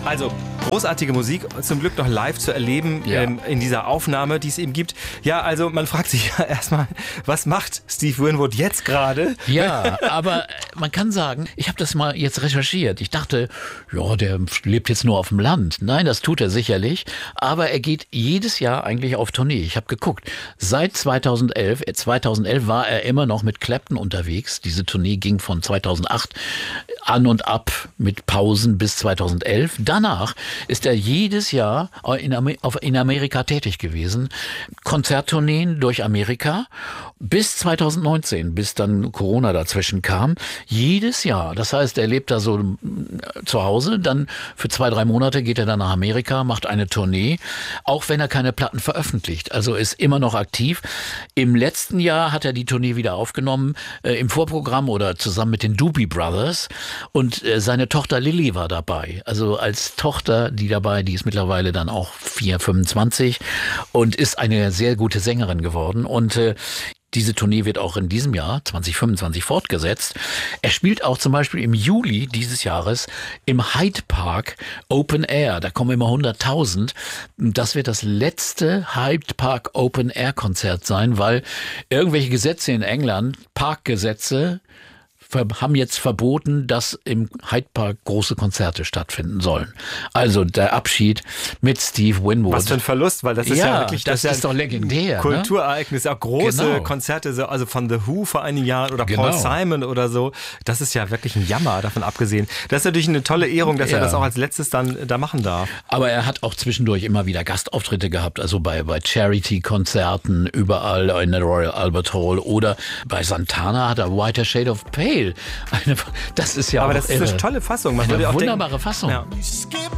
Also, großartige Musik, zum Glück noch live zu erleben in dieser Aufnahme, die es eben gibt. Ja, also man fragt sich ja erstmal, was macht Steve Winwood jetzt gerade? Ja, aber man kann sagen, ich habe das mal jetzt recherchiert. Ich dachte, ja, der lebt jetzt nur auf dem Land. Nein, das tut er sicherlich. Aber er geht jedes Jahr eigentlich auf Tournee. Ich habe geguckt, seit 2011 war er immer noch mit Clapton unterwegs. Diese Tournee ging von 2008 an und ab mit Pausen bis 2011. Danach ist er jedes Jahr in Amerika tätig gewesen. Konzerttourneen durch Amerika bis 2019, bis dann Corona dazwischen kam. Jedes Jahr. Das heißt, er lebt da so zu Hause, dann für 2-3 Monate geht er dann nach Amerika, macht eine Tournee, auch wenn er keine Platten veröffentlicht. Also ist immer noch aktiv. Im letzten Jahr hat er die Tournee wieder aufgenommen, im Vorprogramm oder zusammen mit den Doobie Brothers. Und seine Tochter Lily war dabei. Also als Tochter, die ist mittlerweile dann auch 25 und ist eine sehr gute Sängerin geworden. Und diese Tournee wird auch in diesem Jahr, 2025, fortgesetzt. Er spielt auch zum Beispiel im Juli dieses Jahres im Hyde Park Open Air. Da kommen immer 100.000. Das wird das letzte Hyde Park Open Air Konzert sein, weil irgendwelche Gesetze in England, Parkgesetze, haben jetzt verboten, dass im Hyde Park große Konzerte stattfinden sollen. Also der Abschied mit Steve Winwood. Was für ein Verlust, weil das ist ja wirklich das ist doch legendär. Kulturereignis, auch große Konzerte, also von The Who vor einigen Jahren oder Paul Simon oder so. Das ist ja wirklich ein Jammer, davon abgesehen. Das ist natürlich eine tolle Ehrung, dass er das auch als letztes dann da machen darf. Aber er hat auch zwischendurch immer wieder Gastauftritte gehabt, also bei Charity-Konzerten überall in der Royal Albert Hall oder bei Santana hat er Whiter Shade of Pale. Das ist ja aber auch das ist eine tolle Fassung. Man eine würde auch wunderbare denken, Fassung. Ja.